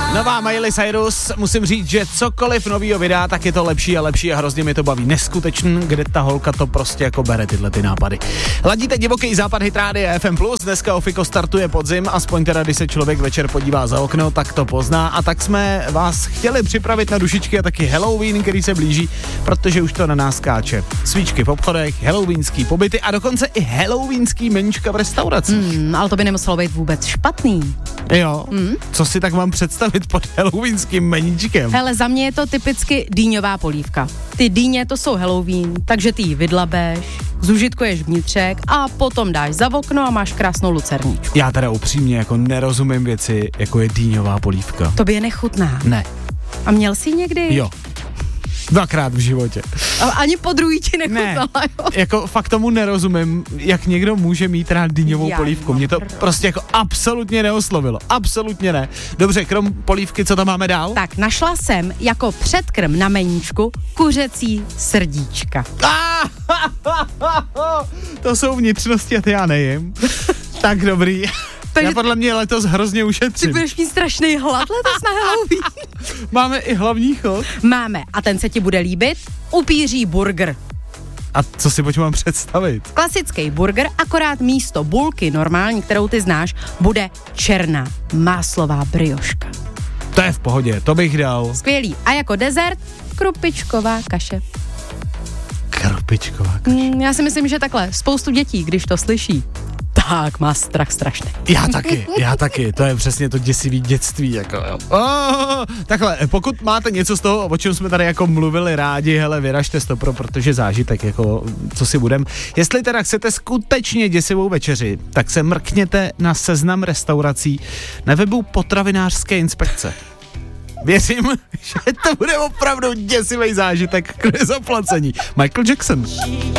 Nová Miley Cyrus, musím říct, že cokoliv novýho vydá, tak je to lepší a lepší a hrozně mi to baví. Neskutečný, kde ta holka to prostě jako bere tyhle ty nápady. Ladíte divoký západ Hit Rádia FM+, dneska ofiko startuje podzim, aspoň teda, když se člověk večer podívá za okno, tak to pozná a tak jsme vás chtěli připravit na dušičky a taky Halloween, který se blíží, protože už to na nás skáče. Svíčky v obchodech, halloweenský pobyty a dokonce i halloweenský meníčka v restauracích. Ale to by nemuselo být vůbec špatný. Jo, co si tak mám představit pod halloweenským meníčkem? Hele, za mě je to typicky dýňová polívka. Ty dýně to jsou Halloween, takže ty ji vydlabeš, zužitkuješ vnitřek a potom dáš za okno a máš krásnou lucerničku. Já teda upřímně jako nerozumím věci, jako je dýňová polívka. Tobě je nechutná. Ne. A měl jsi někdy? Jo. 2krát v životě. A ani po druhý ti nechutnala, jo? Jako fakt tomu nerozumím, jak někdo může mít rád dýňovou polívku. Mě to prostě jako absolutně neoslovilo. Absolutně ne. Dobře, krom polívky, co tam máme dál? Tak, našla jsem jako předkrm na meníčku kuřecí srdíčka. To jsou vnitřnosti a ty já nejím. Tak dobrý. Takže já podle mě letos hrozně ušetřím. Ty budeš mít strašný hlad letos na Halloween. Máme i hlavní chod. Máme a ten se ti bude líbit. Upíří burger. A co si pojďme mám představit? Klasický burger, akorát místo bulky normální, kterou ty znáš, bude černá máslová brioška. To je v pohodě, to bych dal. Skvělý. A jako dezert krupičková kaše. Krupičková kaše. Já si myslím, že takhle spoustu dětí, když to slyší, tak má strach strašný. Já taky, to je přesně to děsivý dětství, jako jo. Takhle, pokud máte něco z toho, o čem jsme tady jako mluvili rádi, hele, vyražte stopro, protože zážitek, jako, co si budem. Jestli teda chcete skutečně děsivou večeři, tak se mrkněte na seznam restaurací na webu Potravinářské inspekce. Věřím, že to bude opravdu děsivý zážitek k nezaplacení. Michael Jackson.